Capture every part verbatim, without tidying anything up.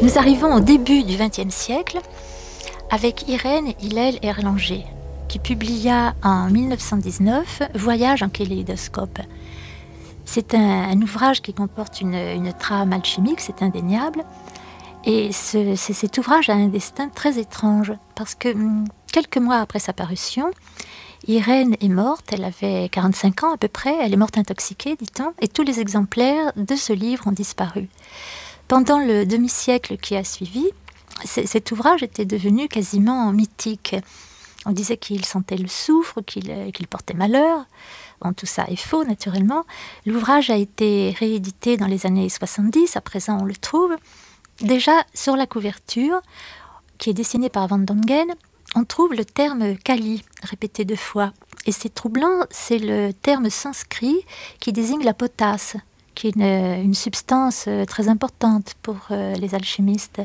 Nous arrivons au début du vingtième siècle avec Irène Hillel Erlanger, qui publia en mille neuf cent dix-neuf « Voyage en kaléidoscope ». C'est un, un ouvrage qui comporte une, une trame alchimique, c'est indéniable. Et ce, c'est, cet ouvrage a un destin très étrange, parce que hum, quelques mois après sa parution, Irène est morte, elle avait quarante-cinq ans à peu près, elle est morte intoxiquée, dit-on, et tous les exemplaires de ce livre ont disparu. Pendant le demi-siècle qui a suivi, cet ouvrage était devenu quasiment mythique. On disait qu'il sentait le soufre, qu'il, qu'il portait malheur. Bon, tout ça est faux, naturellement. L'ouvrage a été réédité dans les années soixante-dix, à présent on le trouve. Déjà, sur la couverture, qui est dessinée par Van Dongen, on trouve le terme Kali, répété deux fois. Et c'est troublant, c'est le terme sanskrit qui désigne la potasse, qui est une, une substance très importante pour euh, les alchimistes.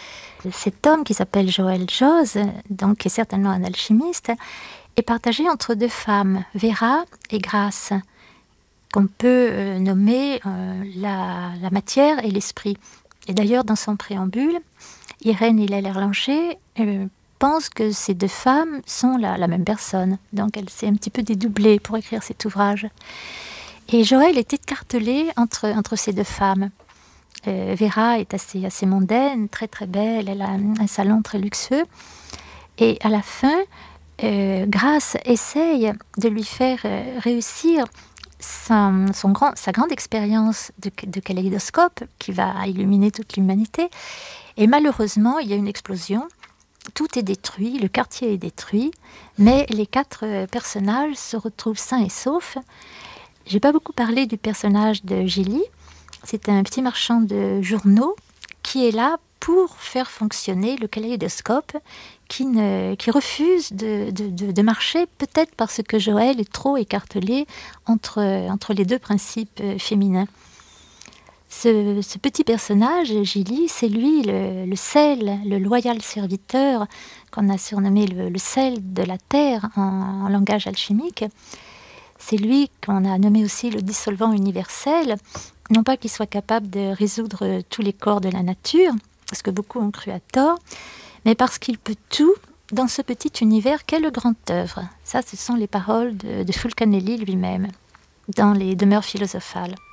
Cet homme, qui s'appelle Joël Joz, donc qui est certainement un alchimiste, est partagé entre deux femmes, Vera et Grace, qu'on peut euh, nommer euh, la, la matière et l'esprit. Et d'ailleurs, dans son préambule, Irène Hillel Erlanger euh, pense que ces deux femmes sont la, la même personne. Donc elle s'est un petit peu dédoublée pour écrire cet ouvrage. Et Joël est écartelé entre, entre ces deux femmes. Euh, Vera est assez, assez mondaine, très très belle, elle a un, un salon très luxueux. Et à la fin, euh, Grace essaye de lui faire euh, réussir Son, son grand, sa grande expérience de, de kaléidoscope qui va illuminer toute l'humanité. Et malheureusement, il y a une explosion, tout est détruit, le quartier est détruit, mais les quatre personnages se retrouvent sains et saufs. Je n'ai pas beaucoup parlé du personnage de Gilly. C'est un petit marchand de journaux qui est là pour faire fonctionner le kaléidoscope, qui, ne, qui refuse de, de, de, de marcher, peut-être parce que Joël est trop écartelé entre, entre les deux principes féminins. Ce, ce petit personnage, Gilly, c'est lui le, le sel, le loyal serviteur, qu'on a surnommé le, le sel de la terre en, en langage alchimique. C'est lui qu'on a nommé aussi le dissolvant universel, non pas qu'il soit capable de résoudre tous les corps de la nature, parce que beaucoup ont cru à tort, mais parce qu'il peut tout dans ce petit univers qu'est le grand œuvre. Ça, ce sont les paroles de, de Fulcanelli lui-même, dans les Demeures philosophales.